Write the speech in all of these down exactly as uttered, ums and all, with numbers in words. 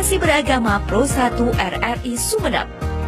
Toleransi Beragama Pro satu R R I Sumeneb.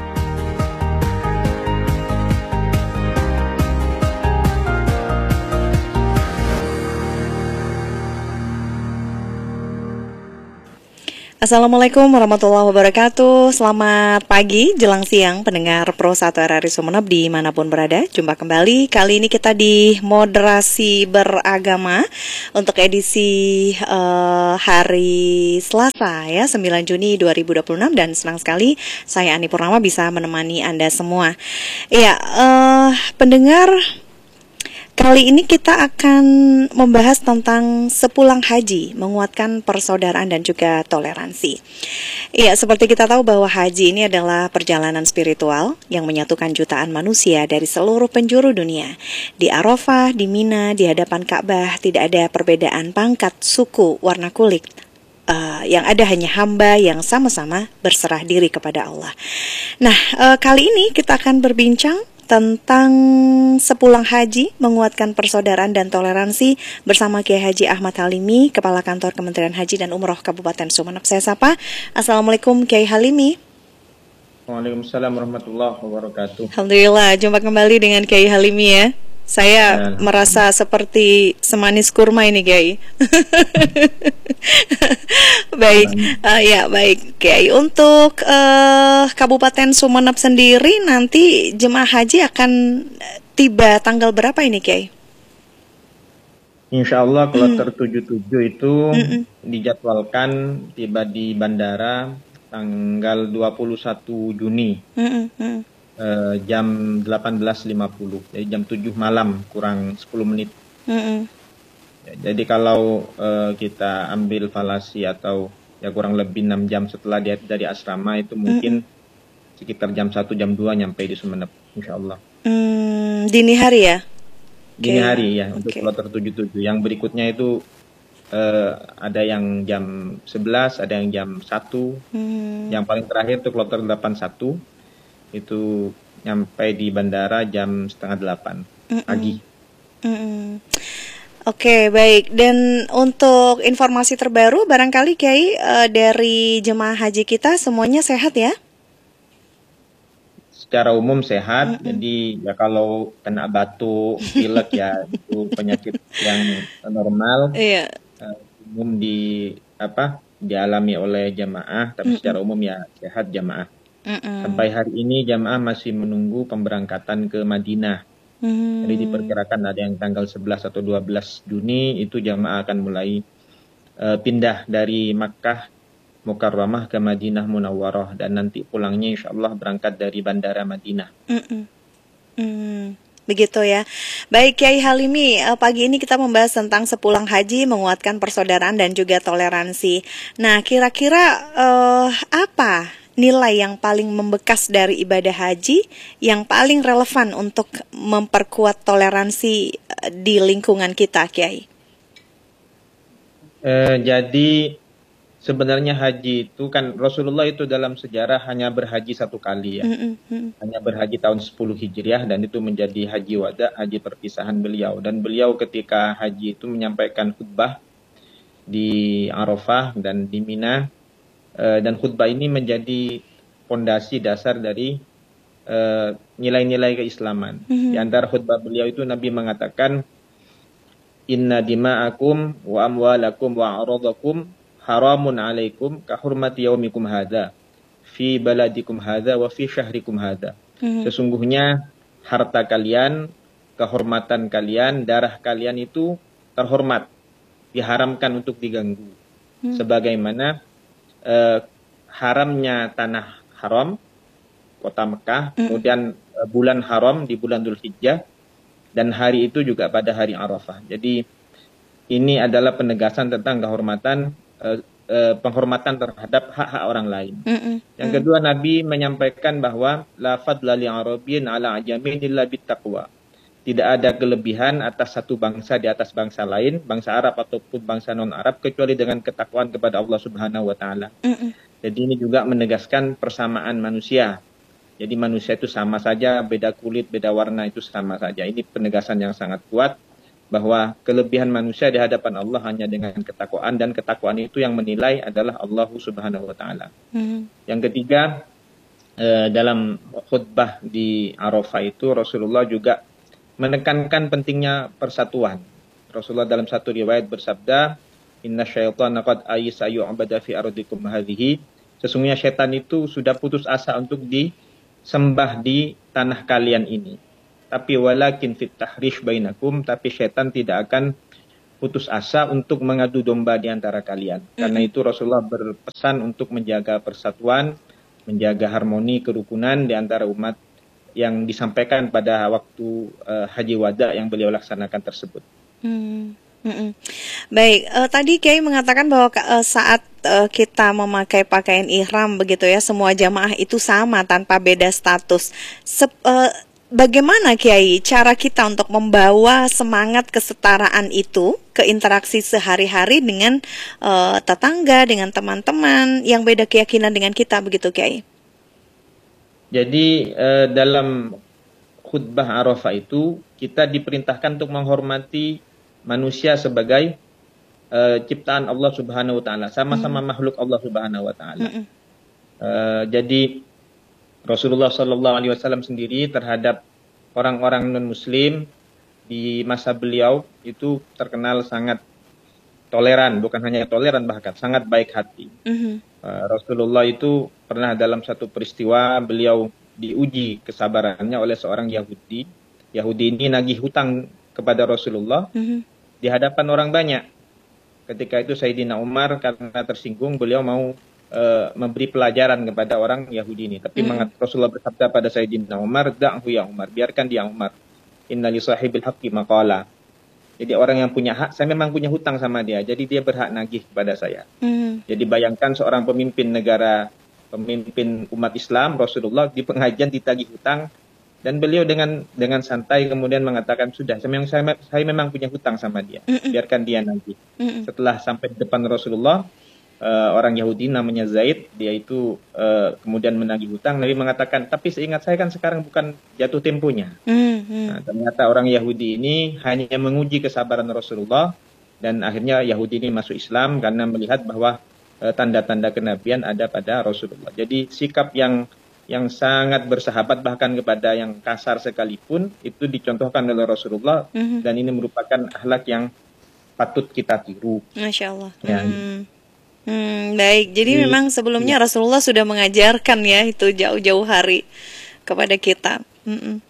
Assalamualaikum warahmatullahi wabarakatuh. Selamat pagi, jelang siang pendengar Pro satu R R I Sumeneb dimanapun berada. Jumpa kembali, kali ini kita di Moderasi Beragama untuk edisi uh, hari Selasa ya, sembilan Juni dua ribu dua puluh enam. Dan senang sekali saya Ani Purnama bisa menemani Anda semua. Iya, uh, pendengar, kali ini kita akan membahas tentang sepulang haji, menguatkan persaudaraan dan juga toleransi. Iya, seperti kita tahu bahwa haji ini adalah perjalanan spiritual yang menyatukan jutaan manusia dari seluruh penjuru dunia. Di Arafah, di Mina, di hadapan Ka'bah, tidak ada perbedaan pangkat, suku, warna kulit. Uh, yang ada hanya hamba yang sama-sama berserah diri kepada Allah. Nah, uh, kali ini kita akan berbincang tentang sepulang haji, menguatkan persaudaraan dan toleransi bersama Kiai Haji Ahmad Halimi, Kepala Kantor Kementerian Haji dan Umroh Kabupaten Sumeneb. Saya sapa. Assalamualaikum Kiai Halimi. Waalaikumsalam warahmatullahi wabarakatuh. Alhamdulillah, jumpa kembali dengan Kiai Halimi ya. Saya ya, merasa seperti semanis kurma ini, Kiai. Baik, uh, ya baik, Kiai. Untuk uh, Kabupaten Sumeneb sendiri nanti jemaah haji akan tiba tanggal berapa ini, Kiai? Insya Allah kloter mm. tujuh puluh tujuh itu Mm-mm. dijadwalkan tiba di bandara tanggal dua puluh satu Juni. Mm-mm. Uh, jam delapan belas lima puluh, jadi jam tujuh malam kurang sepuluh menit. Mm-hmm. Ya, jadi kalau uh, kita ambil falasi atau ya kurang lebih enam jam setelah dia dari asrama itu mungkin mm-hmm. sekitar jam satu jam dua nyampe di Sumeneb, insya Allah. Mm, dini hari ya? Dini okay. hari ya, untuk okay. kloter tujuh puluh tujuh. Yang berikutnya itu uh, ada yang jam sebelas, ada yang jam satu. Mm. Yang paling terakhir itu kloter delapan puluh satu. Itu nyampe di bandara jam setengah delapan pagi. Oke, okay, baik. Dan untuk informasi terbaru, barangkali Kiai uh, dari jemaah haji kita semuanya sehat ya? Secara umum sehat. Mm-mm. Jadi ya kalau kena batuk, pilek ya itu penyakit yang normal. Iya. Uh, umum di apa dialami oleh jemaah, tapi Mm-mm. secara umum ya sehat jemaah. Mm-mm. Sampai hari ini jamaah masih menunggu pemberangkatan ke Madinah. Mm. Jadi diperkirakan ada yang tanggal sebelas atau dua belas Juni itu jamaah akan mulai uh, pindah dari Makkah Mukarramah ke Madinah Munawwarah, dan nanti pulangnya insya Allah berangkat dari Bandara Madinah. Mm-mm. Mm. Begitu ya. Baik Kiai Halimi, pagi ini kita membahas tentang sepulang haji, menguatkan persaudaraan dan juga toleransi. Nah, kira-kira uh, apa nilai yang paling membekas dari ibadah haji yang paling relevan untuk memperkuat toleransi di lingkungan kita, Kiai? Eh, jadi sebenarnya haji itu kan Rasulullah itu dalam sejarah hanya berhaji satu kali ya. Mm-hmm. Hanya berhaji tahun sepuluh Hijriah, dan itu menjadi haji wada, haji perpisahan beliau. Dan beliau ketika haji itu menyampaikan khutbah di Arafah dan di Mina. Uh, dan khutbah ini menjadi fondasi dasar dari uh, nilai-nilai keislaman. Mm-hmm. Di antara khutbah beliau itu Nabi mengatakan, Inna dima'akum wa amwalakum wa a'radakum haramun alaikum ka hurmati yaumikum hadha fi baladikum hadha wa fi syahrikum hadha. Mm-hmm. Sesungguhnya harta kalian, kehormatan kalian, darah kalian itu terhormat, diharamkan untuk diganggu. Mm-hmm. Sebagaimana Uh, haramnya tanah haram, kota Mekah, mm. kemudian uh, bulan haram di bulan Dzulhijjah, dan hari itu juga pada hari Arafah. Jadi ini adalah penegasan tentang kehormatan, uh, uh, penghormatan terhadap hak-hak orang lain. Mm-mm. Yang kedua, Nabi menyampaikan bahwa la fadla li arabiyyin ala ajamin illa bittaqwa. Tidak ada kelebihan atas satu bangsa di atas bangsa lain, bangsa Arab ataupun bangsa non-Arab, kecuali dengan ketakwaan kepada Allah Subhanahu wa Ta'ala. Mm-mm. Jadi ini juga menegaskan persamaan manusia. Jadi manusia itu sama saja, beda kulit, beda warna itu sama saja. Ini penegasan yang sangat kuat. bahwa kelebihan manusia di hadapan Allah hanya dengan ketakwaan, dan ketakwaan itu yang menilai adalah Allah Subhanahu wa taala. Hmm. Yang ketiga, eh, dalam khutbah di Arafah itu Rasulullah juga menekankan pentingnya persatuan. Rasulullah dalam satu riwayat bersabda, "Inna syaitana qad ayisa yu'bada fi ardikum hadhihi." Sesungguhnya syaitan itu sudah putus asa untuk disembah di tanah kalian ini. Tapi walakin fit tahrish bainakum, tapi syaitan tidak akan putus asa untuk mengadu domba di antara kalian. Mm-hmm. Karena itu Rasulullah berpesan untuk menjaga persatuan, menjaga harmoni kerukunan di antara umat yang disampaikan pada waktu uh, Haji Wada yang beliau laksanakan tersebut. Hmm. Mm-mm. Baik, uh, tadi Kiai mengatakan bahwa uh, saat uh, kita memakai pakaian ihram begitu ya, semua jamaah itu sama tanpa beda status. Sep, uh, Bagaimana Kiai cara kita untuk membawa semangat kesetaraan itu ke interaksi sehari-hari dengan uh, tetangga, dengan teman-teman yang beda keyakinan dengan kita begitu Kiai? Jadi uh, dalam khutbah Arafah itu kita diperintahkan untuk menghormati manusia sebagai uh, ciptaan Allah Subhanahu wa taala, sama-sama hmm. makhluk Allah Subhanahu wa taala. Hmm. Uh, jadi Rasulullah Shallallahu Alaihi Wasallam sendiri terhadap orang-orang non-Muslim di masa beliau itu terkenal sangat toleran, bukan hanya toleran bahkan sangat baik hati. Mm-hmm. Uh, Rasulullah itu pernah dalam satu peristiwa beliau diuji kesabarannya oleh seorang Yahudi. Yahudi ini nagih hutang kepada Rasulullah mm-hmm. di hadapan orang banyak. Ketika itu Sayyidina Umar karena tersinggung beliau mau Uh, memberi pelajaran kepada orang Yahudi ini. Tapi mm. Rasulullah bersabda pada Sayyidina Umar, "Da'hu ya Umar, biarkan dia Umar. Inna li sahibil haqqi maqala." Jadi orang yang punya hak, saya memang punya hutang sama dia. Jadi dia berhak nagih kepada saya. Mm. Jadi bayangkan seorang pemimpin negara, pemimpin umat Islam, Rasulullah di pengajian ditagih hutang, dan beliau dengan dengan santai kemudian mengatakan, "Sudah, saya memang, saya, saya memang punya hutang sama dia. Mm-mm. Biarkan dia nagih." Mm-mm. Setelah sampai di depan Rasulullah, Uh, orang Yahudi namanya Zaid, dia itu uh, kemudian menagih hutang. Nabi mengatakan, tapi seingat saya kan sekarang bukan jatuh temponya. Mm-hmm. Nah, ternyata orang Yahudi ini hanya menguji kesabaran Rasulullah, dan akhirnya Yahudi ini masuk Islam karena melihat bahwa uh, tanda-tanda kenabian ada pada Rasulullah. Jadi sikap yang yang sangat bersahabat bahkan kepada yang kasar sekalipun itu dicontohkan oleh Rasulullah, mm-hmm. dan ini merupakan akhlak yang patut kita tiru. Masya Allah. Ya. Mm. Hmm, baik. Jadi hmm. memang sebelumnya ya. Rasulullah sudah mengajarkan ya itu jauh-jauh hari kepada kita. Hmm.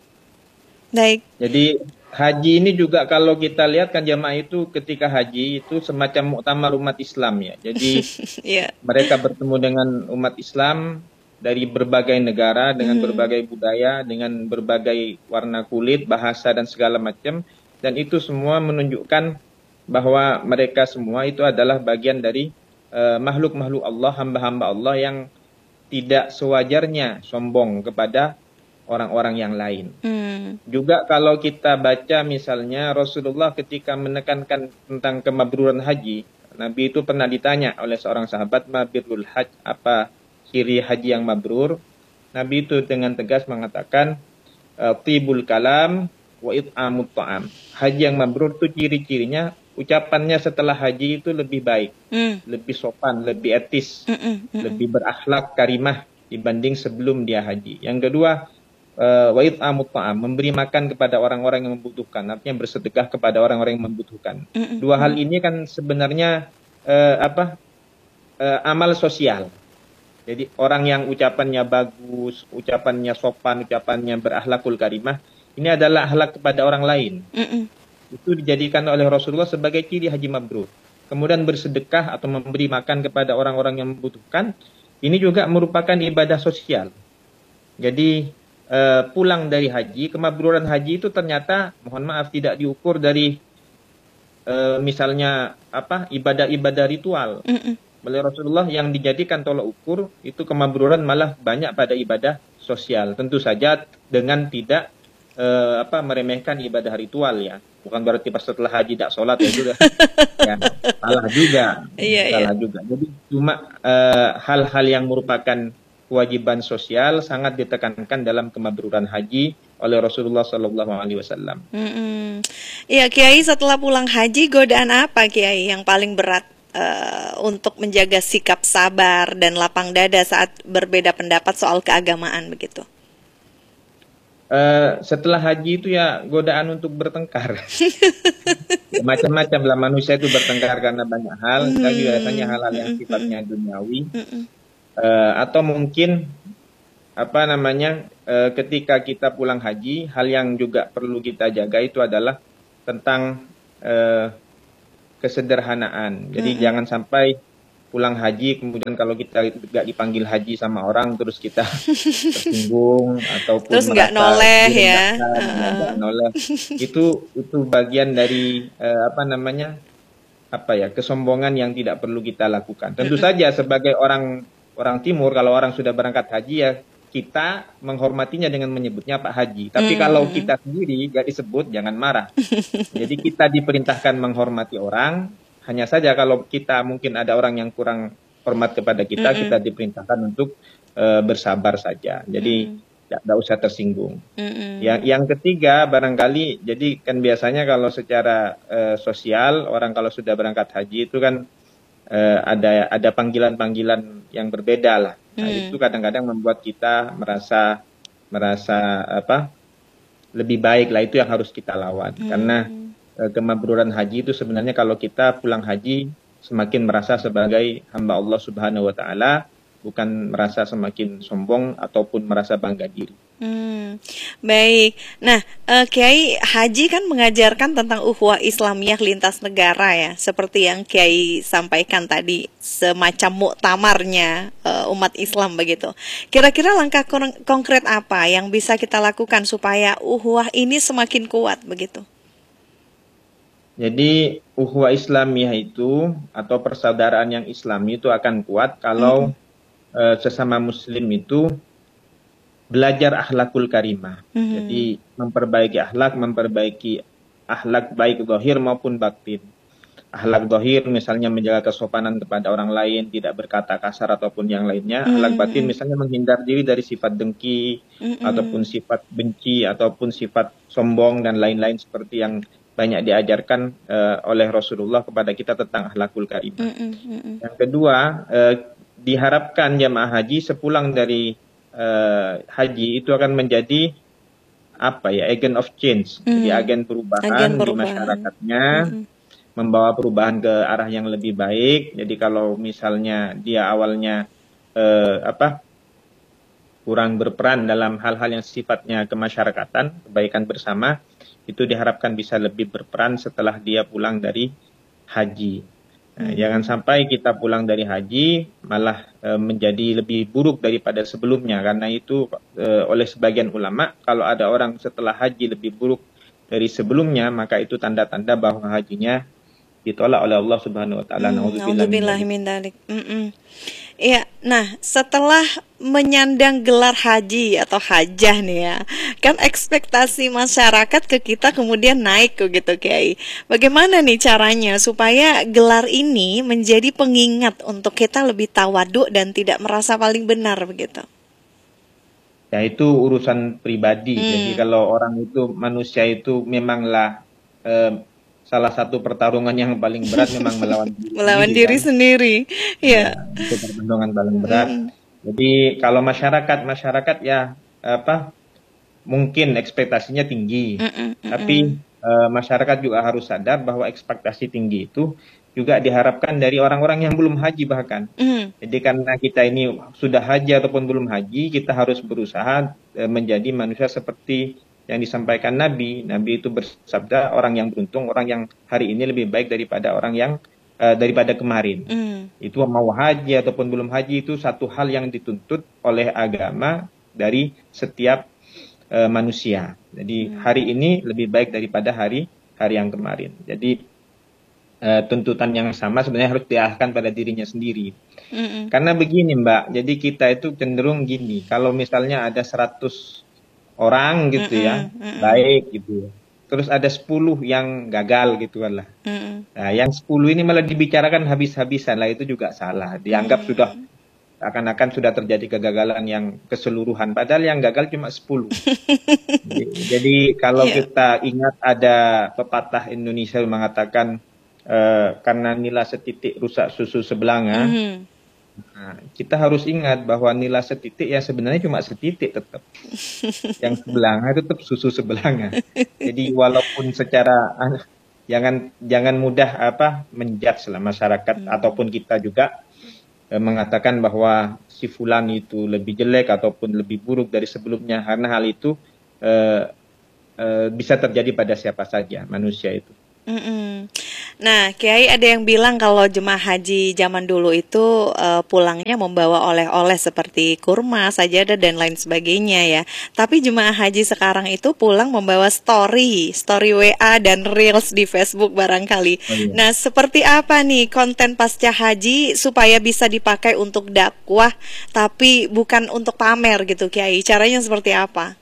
Baik. Jadi haji ini juga kalau kita lihat kan jamaah itu ketika haji itu semacam muktamar umat Islam ya. Jadi yeah. mereka bertemu dengan umat Islam dari berbagai negara dengan hmm. berbagai budaya, dengan berbagai warna kulit, bahasa dan segala macam, dan itu semua menunjukkan bahwa mereka semua itu adalah bagian dari Uh, makhluk-makhluk Allah, hamba-hamba Allah yang tidak sewajarnya sombong kepada orang-orang yang lain. Hmm. Juga kalau kita baca misalnya Rasulullah ketika menekankan tentang kemabruran haji, Nabi itu pernah ditanya oleh seorang sahabat, "Mabirul haj, apa ciri haji yang mabrur?" Nabi itu dengan tegas mengatakan, "Tibul kalam wa it'amut ta'am." Haji yang mabrur itu ciri-cirinya ucapannya setelah haji itu lebih baik, mm. lebih sopan, lebih etis, mm -mm, mm -mm. lebih berakhlak karimah dibanding sebelum dia haji. Yang kedua, uh, wa it'amut ta'am, memberi makan kepada orang-orang yang membutuhkan, artinya bersedekah kepada orang-orang yang membutuhkan. Mm -mm, Dua mm -mm. hal ini kan sebenarnya uh, apa uh, amal sosial. Jadi orang yang ucapannya bagus, ucapannya sopan, ucapannya berakhlakul karimah, ini adalah akhlak kepada orang lain. Mm -mm. Itu dijadikan oleh Rasulullah sebagai ciri haji mabrur. Kemudian bersedekah atau memberi makan kepada orang-orang yang membutuhkan, ini juga merupakan ibadah sosial. Jadi uh, pulang dari haji, kemabruran haji itu ternyata, mohon maaf, tidak diukur dari uh, misalnya apa ibadah-ibadah ritual. Mm-mm. Oleh Rasulullah yang dijadikan tolak ukur itu kemabruran malah banyak pada ibadah sosial. Tentu saja dengan tidak uh, apa meremehkan ibadah ritual ya. Bukan berarti pas setelah haji tidak sholat ya juga, ya, salah juga, iya, salah iya. juga. Jadi cuma hal-hal uh, yang merupakan kewajiban sosial sangat ditekankan dalam kemabruran haji oleh Rasulullah Shallallahu Alaihi Wasallam. Mm-mm. Iya, Kiai, setelah pulang haji, godaan apa, Kiai, yang paling berat uh, untuk menjaga sikap sabar dan lapang dada saat berbeda pendapat soal keagamaan begitu? Uh, setelah haji itu ya godaan untuk bertengkar. Macam-macam lah, manusia itu bertengkar karena banyak hal, mm-hmm. tapi biasanya hal-hal yang sifatnya duniawi. Mm-hmm. Uh, atau mungkin apa namanya uh, ketika kita pulang haji, hal yang juga perlu kita jaga itu adalah tentang uh, kesederhanaan. Jadi mm-hmm. jangan sampai pulang haji kemudian kalau kita nggak dipanggil haji sama orang terus kita tersinggung ataupun terus nggak noleh ya, uh. noleh. itu itu bagian dari uh, apa namanya apa ya kesombongan yang tidak perlu kita lakukan. Tentu saja sebagai orang orang timur, kalau orang sudah berangkat haji ya kita menghormatinya dengan menyebutnya Pak Haji. Tapi mm. kalau kita sendiri nggak disebut, jangan marah. Jadi kita diperintahkan menghormati orang. Hanya saja kalau kita mungkin ada orang yang kurang hormat kepada kita, mm-hmm. kita diperintahkan untuk uh, bersabar saja. Jadi tidak mm-hmm. usah tersinggung. Mm-hmm. Yang yang ketiga barangkali, jadi kan biasanya kalau secara uh, sosial orang kalau sudah berangkat haji itu kan uh, ada ada panggilan-panggilan yang berbeda lah. Nah, mm-hmm. itu kadang-kadang membuat kita merasa merasa apa lebih baik lah, itu yang harus kita lawan. Mm-hmm. Karena kemabruran haji itu sebenarnya kalau kita pulang haji semakin merasa sebagai hamba Allah Subhanahu wa taala, bukan merasa semakin sombong ataupun merasa bangga diri. Hmm, baik. Nah, uh, Kiai, haji kan mengajarkan tentang ukhuwah Islamiyah lintas negara ya, seperti yang Kiai sampaikan tadi, semacam muktamarnya uh, umat Islam begitu. Kira-kira langkah kon- konkret apa yang bisa kita lakukan supaya ukhuwah ini semakin kuat begitu? Jadi ukhuwah Islamiyah itu atau persaudaraan yang Islami itu akan kuat kalau mm-hmm. uh, sesama Muslim itu belajar akhlakul karimah. Mm-hmm. Jadi memperbaiki akhlak, memperbaiki akhlak baik zahir maupun batin. Akhlak zahir misalnya menjaga kesopanan kepada orang lain, tidak berkata kasar ataupun yang lainnya. Mm-hmm. Akhlak batin misalnya menghindar diri dari sifat dengki mm-hmm. ataupun sifat benci ataupun sifat sombong dan lain-lain seperti yang banyak diajarkan uh, oleh Rasulullah kepada kita tentang akhlakul karimah. Mm, mm, mm. Yang kedua, uh, diharapkan jamaah haji sepulang dari uh, haji itu akan menjadi apa ya, agent of change, mm. jadi agen perubahan, agen perubahan di masyarakatnya, mm. membawa perubahan ke arah yang lebih baik. Jadi kalau misalnya dia awalnya uh, apa kurang berperan dalam hal-hal yang sifatnya kemasyarakatan, kebaikan bersama, itu diharapkan bisa lebih berperan setelah dia pulang dari haji. Nah, hmm. Jangan sampai kita pulang dari haji malah e, menjadi lebih buruk daripada sebelumnya. Karena itu e, oleh sebagian ulama, kalau ada orang setelah haji lebih buruk dari sebelumnya, maka itu tanda-tanda bahwa hajinya ditolak oleh Allah Subhanahu wa taala. Nauzubillah min dzalik. Iya, nah setelah menyandang gelar haji atau hajah nih ya, kan ekspektasi masyarakat ke kita kemudian naik gitu Kiai. Bagaimana nih caranya supaya gelar ini menjadi pengingat untuk kita lebih tawaduk dan tidak merasa paling benar begitu? Ya itu urusan pribadi. Hmm. Jadi kalau orang itu manusia itu memanglah eh, salah satu pertarungan yang paling berat memang melawan diri melawan sendiri, diri kan? sendiri. Ya. Ya, itu pertarungan paling berat. Mm. Jadi kalau masyarakat masyarakat ya apa mungkin ekspektasinya tinggi, mm -mm, mm -mm. tapi uh, masyarakat juga harus sadar bahwa ekspektasi tinggi itu juga diharapkan dari orang-orang yang belum haji bahkan. Mm. Jadi karena kita ini sudah haji ataupun belum haji, kita harus berusaha uh, menjadi manusia seperti yang disampaikan Nabi. Nabi itu bersabda, orang yang beruntung, orang yang hari ini lebih baik daripada orang yang uh, daripada kemarin. Mm. Itu mau haji ataupun belum haji itu satu hal yang dituntut oleh agama dari setiap uh, manusia. Jadi mm. hari ini lebih baik daripada hari hari yang kemarin. Jadi uh, tuntutan yang sama sebenarnya harus diarahkan pada dirinya sendiri. Mm-mm. Karena begini Mbak, jadi kita itu cenderung gini, kalau misalnya ada seratus orang gitu mm-mm, ya, mm-mm. baik gitu. Terus ada sepuluh yang gagal gitu kan lah. Mm-mm. Nah, yang sepuluh ini malah dibicarakan habis-habisan lah, itu juga salah. Dianggap mm-mm. sudah Akan-akan sudah terjadi kegagalan yang keseluruhan, padahal yang gagal cuma sepuluh. Jadi kalau yeah. kita ingat ada pepatah Indonesia yang mengatakan uh, karena nila setitik rusak susu sebelanga, mm-hmm. nah, kita harus ingat bahwa nila setitik yang sebenarnya cuma setitik tetap. Yang sebelanga itu tetap susu sebelanga. Jadi walaupun secara uh, jangan jangan mudah apa menjudge lah masyarakat mm-hmm. ataupun kita juga mengatakan bahwa si fulan itu lebih jelek ataupun lebih buruk dari sebelumnya, karena hal itu uh, uh, bisa terjadi pada siapa saja manusia itu. Mm-mm. Nah, Kiai, ada yang bilang kalau jemaah haji zaman dulu itu uh, pulangnya membawa oleh-oleh seperti kurma, sajadah dan lain sebagainya ya. Tapi jemaah haji sekarang itu pulang membawa story, story W A dan reels di Facebook barangkali. Oh, iya. Nah, seperti apa nih konten pasca haji supaya bisa dipakai untuk dakwah tapi bukan untuk pamer gitu, Kiai? Caranya seperti apa?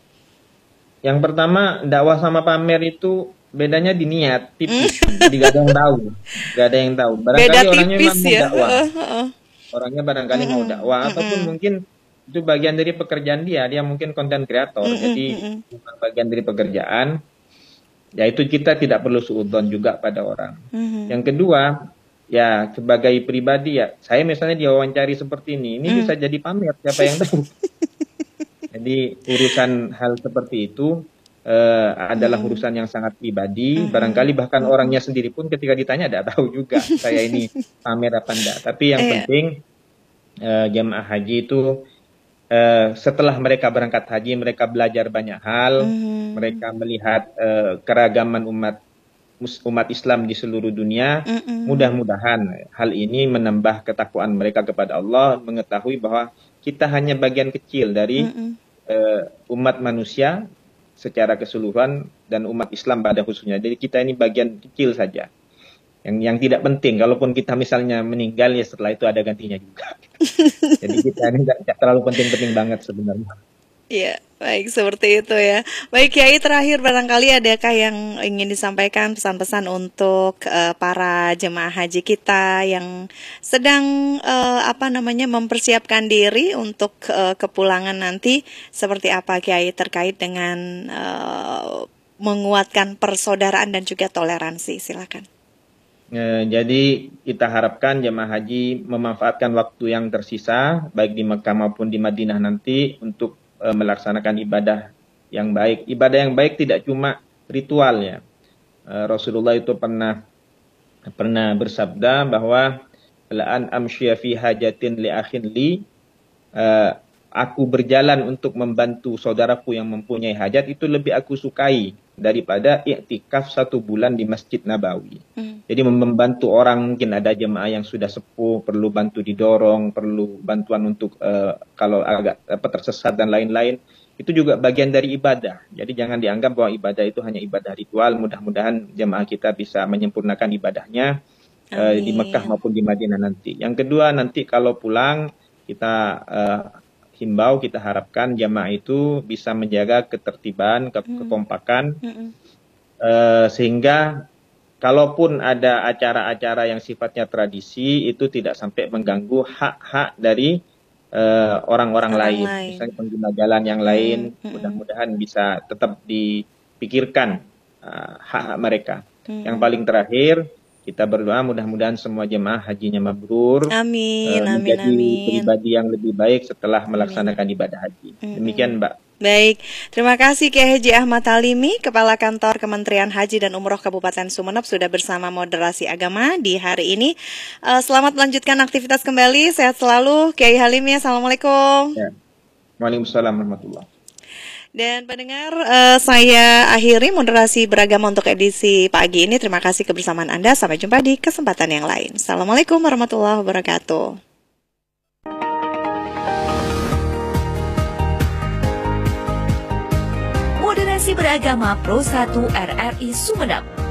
Yang pertama, dakwah sama pamer itu bedanya di niat, tipis. Jadi gak ada yang tahu, gak ada yang tahu. Barangkali Beda orangnya tipis memang ya. mau dakwah, uh, uh. orangnya barangkali mm-hmm. mau dakwah, mm-hmm. ataupun mungkin itu bagian dari pekerjaan dia, dia mungkin konten kreator, mm-hmm. jadi bukan bagian dari pekerjaan. Ya itu kita tidak perlu suudzon juga pada orang. Mm-hmm. Yang kedua, ya sebagai pribadi ya, saya misalnya diwawancari seperti ini, ini mm. bisa jadi pamer, siapa yang tahu. Jadi urusan hal seperti itu Uh, adalah hmm. urusan yang sangat pribadi, hmm. barangkali bahkan hmm. orangnya sendiri pun ketika ditanya tidak tahu juga saya ini pamer apa enggak. Tapi yang eh. penting uh, jemaah haji itu uh, setelah mereka berangkat haji, mereka belajar banyak hal, hmm. mereka melihat uh, keragaman umat umat Islam di seluruh dunia. Hmm. Mudah-mudahan hal ini menambah ketakwaan mereka kepada Allah, mengetahui bahwa kita hanya bagian kecil dari hmm. uh, umat manusia secara keseluruhan dan umat Islam pada khususnya. Jadi kita ini bagian kecil saja. Yang yang tidak penting. Kalaupun kita misalnya meninggal ya setelah itu ada gantinya juga. Jadi kita ini tidak terlalu penting-penting banget sebenarnya. Iya, baik seperti itu ya. Baik Kiai, terakhir barangkali adakah yang ingin disampaikan pesan-pesan untuk uh, para jemaah haji kita yang sedang uh, apa namanya mempersiapkan diri untuk uh, kepulangan nanti, seperti apa Kiai terkait dengan uh, menguatkan persaudaraan dan juga toleransi? Silakan. E, jadi kita harapkan jemaah haji memanfaatkan waktu yang tersisa baik di Mekah maupun di Madinah nanti untuk melaksanakan ibadah yang baik. Ibadah yang baik tidak cuma ritual ya. Rasulullah itu pernah pernah bersabda bahwa la'an amsyiya fi hajatin li akhin li, aku berjalan untuk membantu saudaraku yang mempunyai hajat itu lebih aku sukai daripada i'tikaf satu bulan di Masjid Nabawi. Hmm. Jadi membantu orang, mungkin ada jemaah yang sudah sepuh, perlu bantu didorong, perlu bantuan untuk uh, kalau agak apa, tersesat dan lain-lain, itu juga bagian dari ibadah. Jadi jangan dianggap bahwa ibadah itu hanya ibadah ritual. Mudah-mudahan jemaah kita bisa menyempurnakan ibadahnya uh, di Mekah maupun di Madinah nanti. Yang kedua, nanti kalau pulang kita uh, himbau, kita harapkan jamaah itu bisa menjaga ketertiban, ke hmm. kekompakan, hmm. Uh, sehingga kalaupun ada acara-acara yang sifatnya tradisi, itu tidak sampai mengganggu hak-hak dari uh, orang-orang lain. lain. Misalnya pengguna jalan yang hmm. lain, hmm. mudah-mudahan bisa tetap dipikirkan uh, hak-hak mereka. Hmm. Yang paling terakhir, kita berdoa mudah-mudahan semua jemaah hajinya mabrur, amin, uh, amin, menjadi amin. pribadi yang lebih baik setelah melaksanakan amin. ibadah haji. Demikian Mbak. Baik, terima kasih Kiai Haji Ahmad Talimi, Kepala Kantor Kementerian Haji dan Umroh Kabupaten Sumeneb sudah bersama Moderasi Agama di hari ini. Uh, selamat melanjutkan aktivitas kembali, sehat selalu Kiai Halimi. Assalamualaikum. Ya. Waalaikumsalam warahmatullahi. Dan pendengar, uh, saya akhiri moderasi beragama untuk edisi pagi ini. Terima kasih kebersamaan Anda. Sampai jumpa di kesempatan yang lain. Assalamualaikum warahmatullahi wabarakatuh. Moderasi beragama Pro satu R R I Sumeneb.